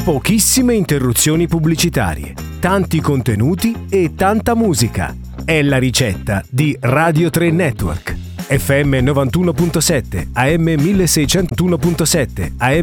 Pochissime interruzioni pubblicitarie, tanti contenuti e tanta musica. È la ricetta di Radio 3 Network. FM 91.7, AM 1601.7, AM